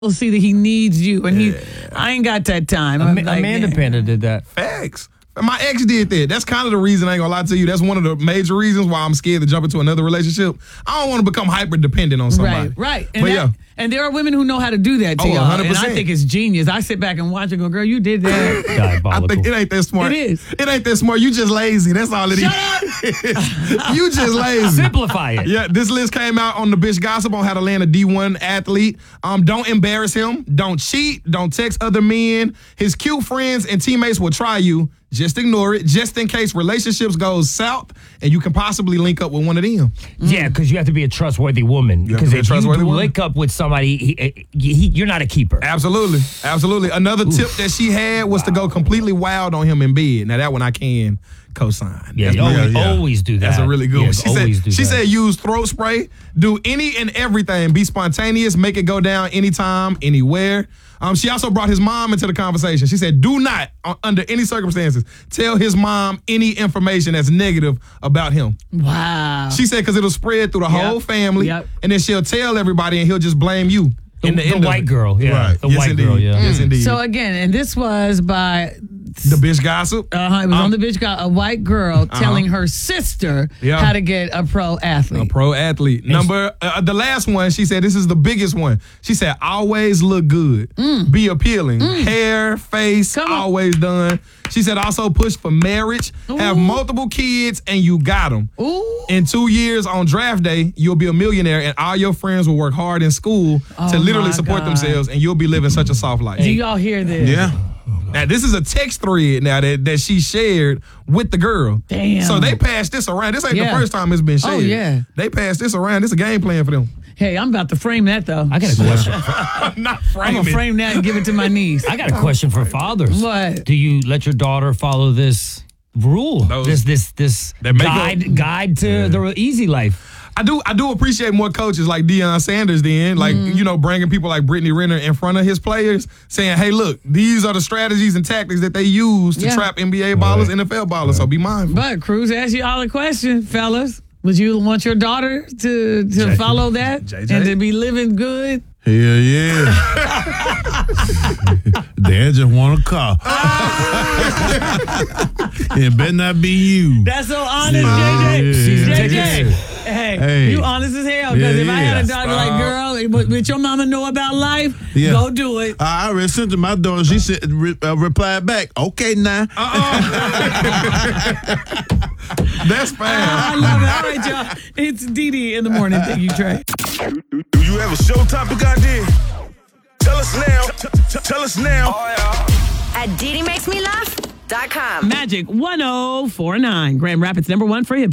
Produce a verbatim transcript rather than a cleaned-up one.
will see that he needs you, and yeah. he, I ain't got that time. Am- like, Amanda yeah. Panda did that. Facts. My ex did that. That's kind of the reason, I ain't gonna lie to you. That's one of the major reasons why I'm scared to jump into another relationship. I don't want to become hyper dependent on somebody. Right, right. And but that, yeah. And there are women who know how to do that to oh, y'all. one hundred percent. And I think it's genius. I sit back and watch and go, girl, you did that. Diabolical. I think it ain't that smart. It is. It ain't that smart. You just lazy. That's all it Shut is. Up. You just lazy. Simplify it. Yeah, this list came out on the Bitch Gossip on how to land a D one athlete. Um, don't embarrass him. Don't cheat. Don't text other men. His cute friends and teammates will try you. Just ignore it, just in case relationships goes south and you can possibly link up with one of them. Yeah, because you have to be a trustworthy woman. Because if you woman. link up with somebody, he, he, you're not a keeper. Absolutely, absolutely. Another Oof. tip that she had was wow. to go completely wild on him in bed. Now that one I can co-sign. Yeah, you always, yeah. always do that. That's a really good yeah, one. She always said, do she that. said use throat spray, do any and everything, be spontaneous, make it go down anytime, anywhere. Um, she also brought his mom into the conversation. She said, do not, uh, under any circumstances, tell his mom any information that's negative about him. Wow. She said, because it'll spread through the yep. whole family, yep. and then she'll tell everybody, and he'll just blame you. The, in the, the end white of girl, yeah. Right. The yes, white indeed. girl, yeah. Mm. Yes, indeed. So, again, and this was by... The Bitch Gossip? Uh-huh. It was um, on the Bitch Gossip. A white girl uh-huh. telling her sister yeah. how to get a pro athlete. A pro athlete. Number, uh, the last one, she said, this is the biggest one. She said, always look good. Mm. Be appealing. Mm. Hair, face, always done. She said, also push for marriage. Ooh. Have multiple kids, and you got them. Ooh. In two years on draft day, you'll be a millionaire, and all your friends will work hard in school oh to literally support God. themselves, and you'll be living such a soft life. Do y'all hear this? Yeah. Now, this is a text thread now that, that she shared with the girl. Damn. So they passed this around. This ain't yeah. the first time it's been shared. Oh, yeah. They passed this around. This is a game plan for them. Hey, I'm about to frame that, though. I got a question. Not frame I'm going to frame that and give it to my niece. I got a question for fathers. What? Do you let your daughter follow this rule? Those, this this this guide, up, guide to yeah. the easy life? I do I do appreciate more coaches like Deion Sanders then, like, mm. you know, bringing people like Brittany Renner in front of his players, saying, hey, look, these are the strategies and tactics that they use to yeah. trap N B A ballers, right. N F L ballers, right. so be mindful. But Cruz asked you all a question, fellas. Would you want your daughter to, to J- follow that J J? And to be living good? Hell yeah. Dad just want a car. It better not be you. That's so honest, yeah, J J. Yeah. J J. Hey, hey, you honest as hell. Because yeah, if I had a daughter yeah. like, girl, what, what your mama know about life, yeah. go do it. I already sent to my daughter. She said, re- uh, replied back, okay, now. Uh-uh. That's fine. I love it. All right, y'all. It's Dee Dee in the morning. Thank you, Trey. Do you have a show topic idea? Tell us now. T- t- tell us now. Oh, yeah. At Dee Dee Makes Me Laugh dot com. Magic one oh four nine. Grand Rapids number one for hip.